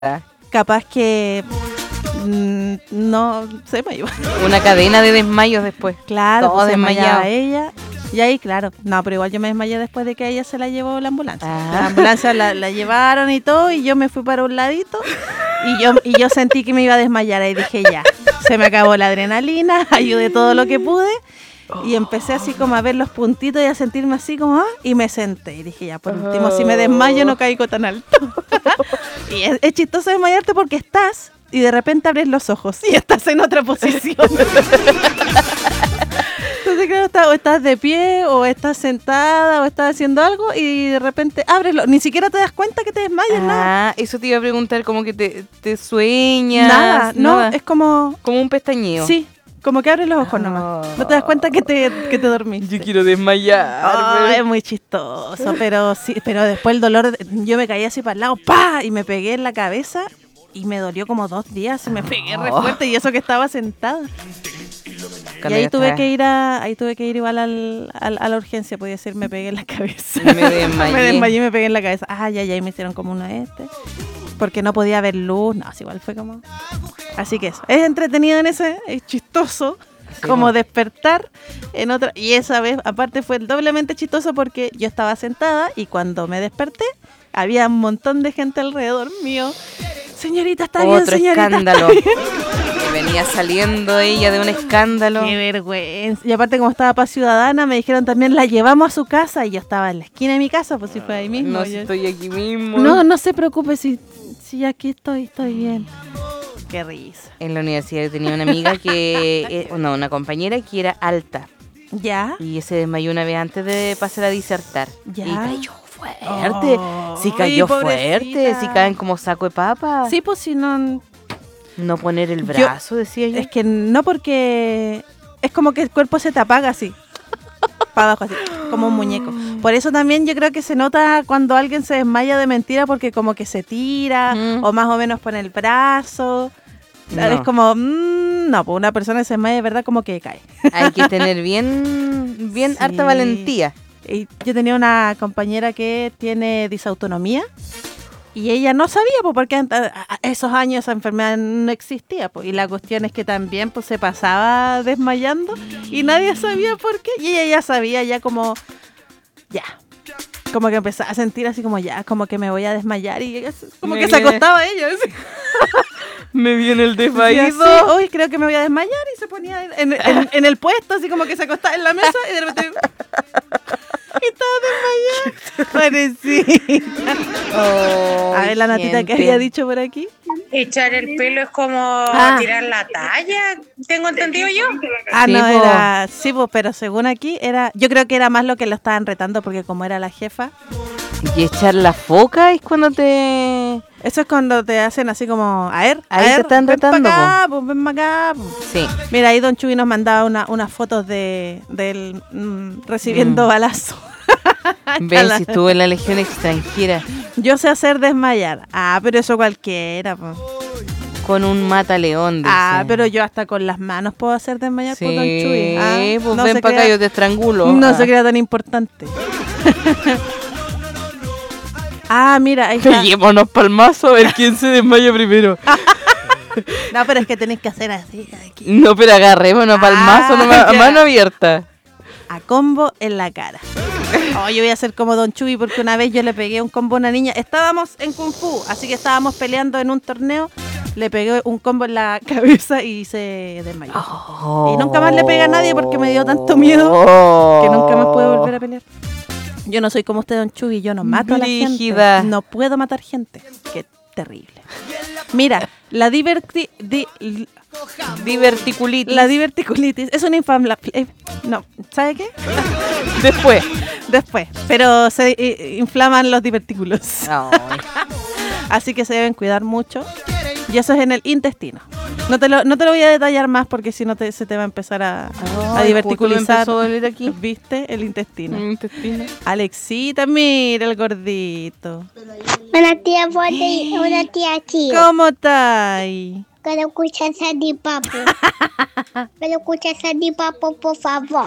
capaz que no se desmayó. Una cadena de desmayos después. Claro, Todo pues se desmayaba desmayado. ella. Y ahí, claro, no, pero igual yo me desmayé después de que a ella se la llevó la ambulancia. Ah. La ambulancia la llevaron y todo, y yo me fui para un ladito, y yo sentí que me iba a desmayar, y dije ya, se me acabó la adrenalina, ayudé todo lo que pude, y empecé así como a ver los puntitos y a sentirme así como, y me senté, y dije ya, por último, si me desmayo no caigo tan alto. Y es chistoso desmayarte porque estás, y de repente abres los ojos, y estás en otra posición. Entonces, claro, o estás de pie, o estás sentada, o estás haciendo algo, y de repente ábrelo. Ni siquiera te das cuenta que te desmayas, nada. Eso te iba a preguntar, como que te sueñas. Nada, no, es como... Como un pestañeo. Sí, como que abres los ojos nomás. No te das cuenta que te dormiste. Yo quiero desmayar. Es muy chistoso, pero sí, pero después el dolor, yo me caí así para el lado, ¡pa! Y me pegué en la cabeza, y me dolió como 2 días, y me pegué re fuerte, y eso que estaba sentada. Y ahí tuve que ir igual a la urgencia, podía decir, me pegué en la cabeza. Me desmayé. Me desmayé y me pegué en la cabeza. Y me hicieron como uno porque no podía ver luz. No, igual fue como... Así que eso, es entretenido es chistoso, sí, como despertar en otra. Y esa vez, aparte, fue doblemente chistoso porque yo estaba sentada y cuando me desperté, había un montón de gente alrededor mío. Señorita, está bien, señorita. Otro escándalo. ¿Está bien? Venía saliendo ella de un escándalo. Qué vergüenza. Y aparte, como estaba para Ciudadana, me dijeron también, la llevamos a su casa. Y yo estaba en la esquina de mi casa, pues si fue ahí mismo. No, si estoy aquí mismo. No se preocupe, si aquí estoy bien. Qué risa. En la universidad yo tenía una amiga una compañera que era alta. ¿Ya? Y se desmayó una vez antes de pasar a disertar. ¿Ya? Y cayó fuerte. Sí cayó fuerte. Sí caen como saco de papa. Sí, pues si no... No poner el brazo, decía yo. Es que no, porque es como que el cuerpo se te apaga así, para abajo así, como un muñeco. Por eso también yo creo que se nota cuando alguien se desmaya de mentira, porque como que se tira, o más o menos pone el brazo. No. Es como, no, pues una persona que se desmaya de verdad como que cae. Hay que tener bien sí, harta valentía. Y yo tenía una compañera que tiene disautonomía. Y ella no sabía, pues, porque esos años esa enfermedad no existía, pues, y la cuestión es que también pues se pasaba desmayando y nadie sabía por qué, y ella ya sabía, ya como que empezaba a sentir así como como que me voy a desmayar, y como que se acostaba ella así. Me viene el desvaído. Hoy creo que me voy a desmayar, y se ponía en el puesto, así como que se acostaba en la mesa y de repente... Y estaba desmayada. Parecita. A ver, la Natita que había dicho por aquí. Echar el pelo es como tirar la talla, tengo entendido yo. Sí, no, era... Sí, pues, pero según aquí era... Yo creo que era más lo que lo estaban retando, porque como era la jefa... Y echar la foca es cuando te... Eso es cuando te hacen así como... Ahí te están retando, ven para acá. Sí. Mira, ahí Don Chuy nos mandaba unas fotos de él recibiendo balazos. Ven, si estuvo en la legión extranjera. Yo sé hacer desmayar. Pero eso cualquiera, pues. Con un mataleón, dice. Pero yo hasta con las manos puedo hacer desmayar, sí, por Don Chuy. Pues no ven para acá, yo te estrangulo. No se crea tan importante. Mira, ahí está. Peguémonos palmazo a ver quién se desmaya primero. No, pero es que tenés que hacer así. Aquí. No, pero agarrémonos palmazo, a mano abierta. A combo en la cara. Yo voy a hacer como Don Chuy, porque una vez yo le pegué un combo a una niña. Estábamos en Kung Fu, así que estábamos peleando en un torneo. Le pegué un combo en la cabeza y se desmayó. Y nunca más le pegué a nadie porque me dio tanto miedo que nunca más puedo volver a pelear. Yo no soy como usted, Don Chuy, yo no mato a la gente. No puedo matar gente. Qué terrible. Mira, la diverticulitis. La diverticulitis es una inflamable. No, ¿sabe qué? Después. Pero se inflaman los divertículos. Así que se deben cuidar mucho. Y eso es en el intestino. No te lo voy a detallar más porque si no se te va a empezar a diverticulizar. Aquí. ¿Viste? El intestino. Alexita, mira el gordito. Una tía fuerte y una tía chica. ¿Cómo estás? Quiero escuchar Sandy Papo. Quiero escuchar Sandy Papo, por favor.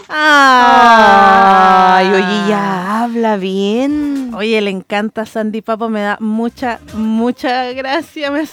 Ay, oye, ya habla bien. Oye, le encanta Sandy Papo, me da mucha gracia.